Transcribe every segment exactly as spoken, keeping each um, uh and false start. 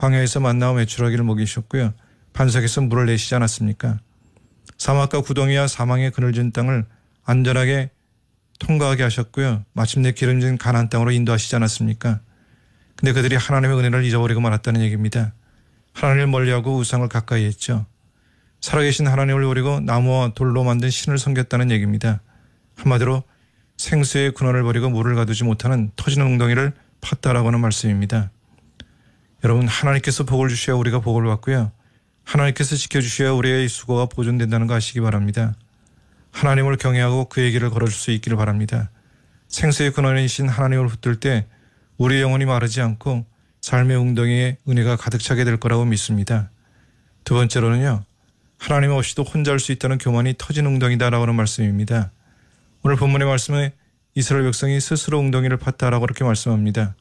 광야에서 만나와 메추라기를 먹이셨고요. 반석에서 물을 내시지 않았습니까? 사막과 구덩이와 사망의 그늘진 땅을 안전하게 통과하게 하셨고요. 마침내 기름진 가나안 땅으로 인도하시지 않았습니까? 근데 그들이 하나님의 은혜를 잊어버리고 말았다는 얘기입니다. 하나님을 멀리하고 우상을 가까이 했죠. 살아계신 하나님을 버리고 나무와 돌로 만든 신을 섬겼다는 얘기입니다. 한마디로 생수의 근원을 버리고 물을 가두지 못하는 터지는 웅덩이를 팠다라고 하는 말씀입니다. 여러분, 하나님께서 복을 주셔야 우리가 복을 받고요. 하나님께서 지켜주셔야 우리의 수고가 보존된다는 거 아시기 바랍니다. 하나님을 경외하고 그의 길을 걸어줄 수 있기를 바랍니다. 생수의 근원이신 하나님을 붙들 때 우리 영혼이 마르지 않고 삶의 웅덩이에 은혜가 가득 차게 될 거라고 믿습니다. 두 번째로는요. 하나님 없이도 혼자 할 수 있다는 교만이 터진 웅덩이다라고 하는 말씀입니다. 오늘 본문의 말씀에 이스라엘 백성이 스스로 웅덩이를 팠다라고 이렇게 말씀합니다.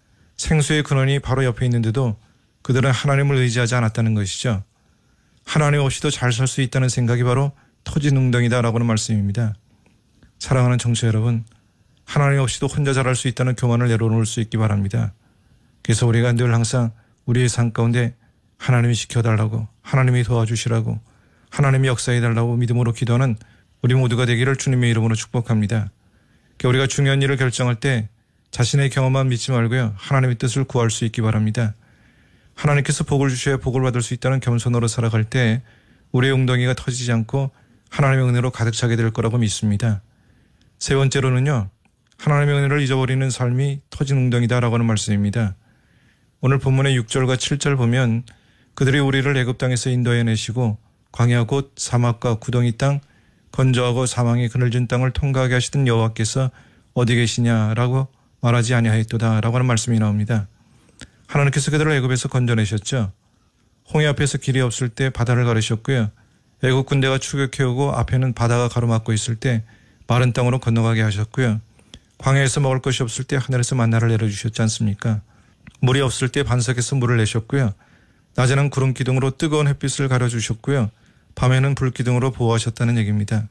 생수의 근원이 바로 옆에 있는데도 그들은 하나님을 의지하지 않았다는 것이죠. 하나님 없이도 잘 살 수 있다는 생각이 바로 터진 웅덩이다라고 하는 말씀입니다. 사랑하는 청취자 여러분, 하나님 없이도 혼자 잘할 수 있다는 교만을 내려놓을 수 있기 바랍니다. 그래서 우리가 늘 항상 우리의 삶 가운데 하나님이 지켜달라고, 하나님이 도와주시라고, 하나님이 역사해달라고 믿음으로 기도하는 우리 모두가 되기를 주님의 이름으로 축복합니다. 우리가 중요한 일을 결정할 때 자신의 경험만 믿지 말고요. 하나님의 뜻을 구할 수 있기 바랍니다. 하나님께서 복을 주셔야 복을 받을 수 있다는 겸손으로 살아갈 때 우리의 웅덩이가 터지지 않고 하나님의 은혜로 가득 차게 될 거라고 믿습니다. 세 번째로는요. 하나님의 은혜를 잊어버리는 삶이 터진 웅덩이다라고 하는 말씀입니다. 오늘 본문의 육 절과 칠 절 보면 그들이 우리를 애굽 땅에서 인도해내시고 광야 곧 사막과 구덩이 땅 건조하고 사망의 그늘진 땅을 통과하게 하시던 여호와께서 어디 계시냐라고 말하지 아니하였도다라고 하는 말씀이 나옵니다. 하나님께서 그들을 애굽에서 건져내셨죠. 홍해 앞에서 길이 없을 때 바다를 가르셨고요. 애굽 군대가 추격해오고 앞에는 바다가 가로막고 있을 때 마른 땅으로 건너가게 하셨고요. 광야에서 먹을 것이 없을 때 하늘에서 만나를 내려주셨지 않습니까? 물이 없을 때 반석에서 물을 내셨고요. 낮에는 구름 기둥으로 뜨거운 햇빛을 가려주셨고요. 밤에는 불 기둥으로 보호하셨다는 얘기입니다.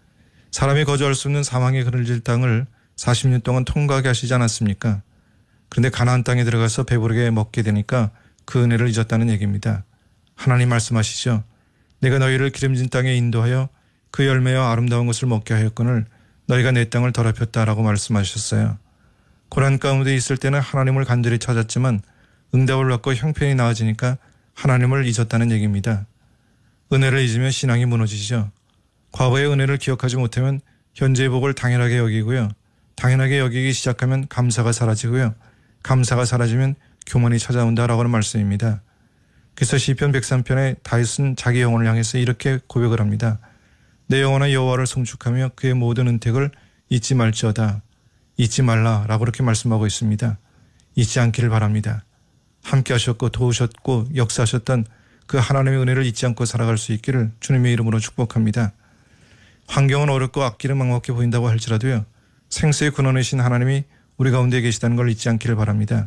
사람이 거주할 수 없는 사망의 그늘질 땅을 사십 년 동안 통과하게 하시지 않았습니까? 그런데 가나안 땅에 들어가서 배부르게 먹게 되니까 그 은혜를 잊었다는 얘기입니다. 하나님 말씀하시죠. 내가 너희를 기름진 땅에 인도하여 그 열매와 아름다운 것을 먹게 하였거늘 너희가 내 땅을 더럽혔다라고 말씀하셨어요. 고난 가운데 있을 때는 하나님을 간절히 찾았지만 응답을 받고 형편이 나아지니까 하나님을 잊었다는 얘기입니다. 은혜를 잊으면 신앙이 무너지죠. 과거의 은혜를 기억하지 못하면 현재의 복을 당연하게 여기고요. 당연하게 여기기 시작하면 감사가 사라지고요. 감사가 사라지면 교만이 찾아온다라고 하는 말씀입니다. 그래서 시편 백삼 편에 다윗은 자기 영혼을 향해서 이렇게 고백을 합니다. 내 영혼아 여호와를 송축하며 그의 모든 은택을 잊지 말지어다. 잊지 말라라고 이렇게 말씀하고 있습니다. 잊지 않기를 바랍니다. 함께 하셨고 도우셨고 역사하셨던 그 하나님의 은혜를 잊지 않고 살아갈 수 있기를 주님의 이름으로 축복합니다. 환경은 어렵고 앞길은 막막해 보인다고 할지라도요. 생수의 근원이신 하나님이 우리 가운데 계시다는 걸 잊지 않기를 바랍니다.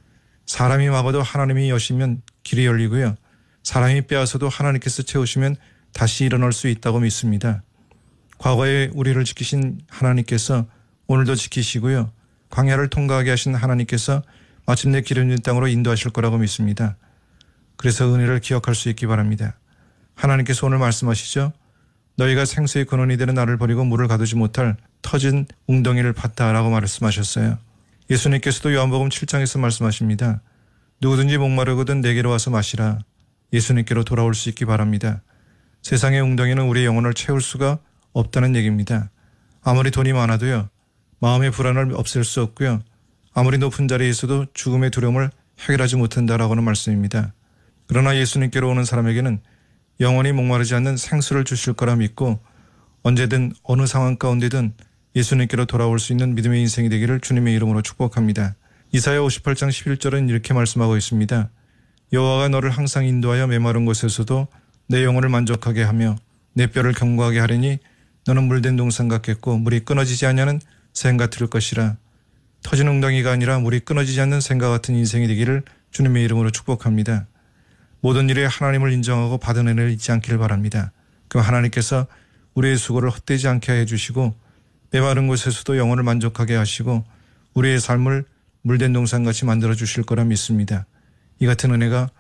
사람이 막아도 하나님이 여시면 길이 열리고요. 사람이 빼앗아도 하나님께서 채우시면 다시 일어날 수 있다고 믿습니다. 과거에 우리를 지키신 하나님께서 오늘도 지키시고요. 광야를 통과하게 하신 하나님께서 마침내 기름진 땅으로 인도하실 거라고 믿습니다. 그래서 은혜를 기억할 수 있기 바랍니다. 하나님께서 오늘 말씀하시죠. 너희가 생수의 근원이 되는 나를 버리고 물을 가두지 못할 터진 웅덩이를 팠다라고 말씀하셨어요. 예수님께서도 요한복음 칠 장에서 말씀하십니다. 누구든지 목마르거든 내게로 와서 마시라. 예수님께로 돌아올 수 있기 바랍니다. 세상의 웅덩이는 우리의 영혼을 채울 수가 없다는 얘기입니다. 아무리 돈이 많아도요. 마음의 불안을 없앨 수 없고요. 아무리 높은 자리에 있어도 죽음의 두려움을 해결하지 못한다라고 하는 말씀입니다. 그러나 예수님께로 오는 사람에게는 영원히 목마르지 않는 생수를 주실 거라 믿고 언제든 어느 상황 가운데든 예수님께로 돌아올 수 있는 믿음의 인생이 되기를 주님의 이름으로 축복합니다. 이사야 오십팔 장 십일 절은 이렇게 말씀하고 있습니다. 여호와가 너를 항상 인도하여 메마른 곳에서도 내 영혼을 만족하게 하며 내 뼈를 견고하게 하리니 너는 물된 동산 같겠고 물이 끊어지지 않냐는 샘 같을 것이라. 터진 웅덩이가 아니라 물이 끊어지지 않는 샘과 같은 인생이 되기를 주님의 이름으로 축복합니다. 모든 일에 하나님을 인정하고 받은 은혜를 잊지 않기를 바랍니다. 그럼 하나님께서 우리의 수고를 헛되지 않게 해주시고 메마른 곳에서도 영혼을 만족하게 하시고 우리의 삶을 물된 동산같이 만들어 주실 거라 믿습니다. 이 같은 은혜가